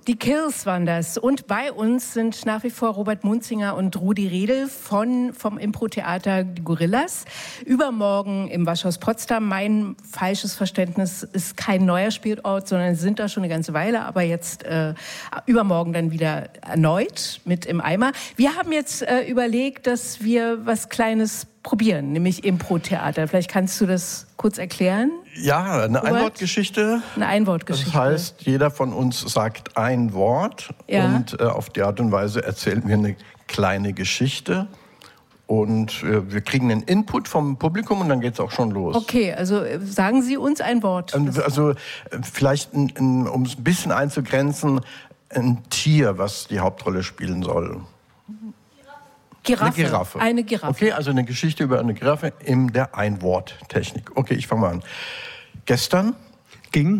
Die Kills waren das. Und bei uns sind nach wie vor Robert Munzinger und Rudi Redl vom Impro-Theater Die Gorillas. Übermorgen im Waschhaus Potsdam. Mein falsches Verständnis ist kein neuer Spielort, sondern sind da schon eine ganze Weile. Aber jetzt übermorgen dann wieder erneut mit im Eimer. Wir haben jetzt überlegt, dass wir was Kleines probieren, nämlich Impro-Theater. Vielleicht kannst du das kurz erklären? Ja, eine Einwortgeschichte. Eine Einwortgeschichte. Das heißt, jeder von uns sagt ein Wort und auf die Art und Weise erzählen wir eine kleine Geschichte. Und wir kriegen einen Input vom Publikum und dann geht's auch schon los. Okay, also sagen Sie uns ein Wort. Also vielleicht, um es ein bisschen einzugrenzen, ein Tier, was die Hauptrolle spielen soll. Giraffe. Eine Giraffe. Eine Giraffe. Okay, also eine Geschichte über eine Giraffe in der Einworttechnik. Okay, ich fange mal an. Gestern ging